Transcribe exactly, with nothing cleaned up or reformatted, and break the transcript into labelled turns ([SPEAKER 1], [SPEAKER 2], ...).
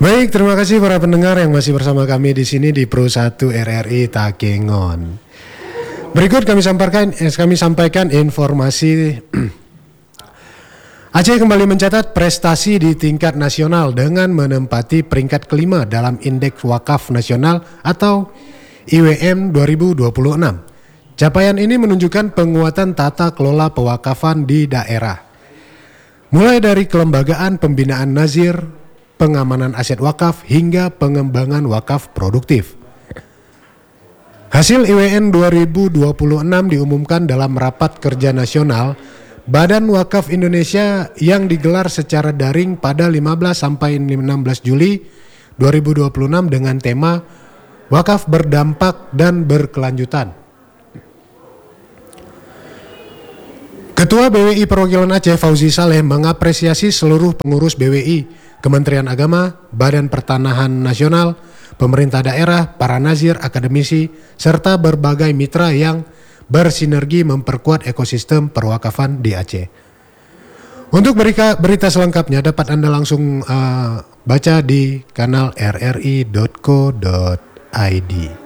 [SPEAKER 1] Baik, terima kasih para pendengar yang masih bersama kami di sini di Pro satu R R I Takengon. Berikut kami sampaikan eh, kami sampaikan informasi. Aceh kembali mencatat prestasi di tingkat nasional dengan menempati peringkat kelima dalam Indeks Wakaf Nasional atau I W M dua ribu dua puluh enam. Capaian ini menunjukkan penguatan tata kelola pewakafan di daerah. Mulai dari kelembagaan pembinaan nazir, pengamanan aset wakaf hingga pengembangan wakaf produktif. Hasil I W M dua ribu dua puluh enam diumumkan dalam rapat kerja nasional Badan Wakaf Indonesia yang digelar secara daring pada lima belas sampai enam belas Juli dua ribu dua puluh enam dengan tema Wakaf Berdampak dan Berkelanjutan. Ketua B W I Perwakilan Aceh Fauzi Saleh mengapresiasi seluruh pengurus B W I, Kementerian Agama, Badan Pertanahan Nasional, pemerintah daerah, para nazir, akademisi, serta berbagai mitra yang bersinergi memperkuat ekosistem perwakafan di Aceh. Untuk berita, berita selengkapnya dapat Anda langsung uh, baca di kanal r r i dot co dot i d.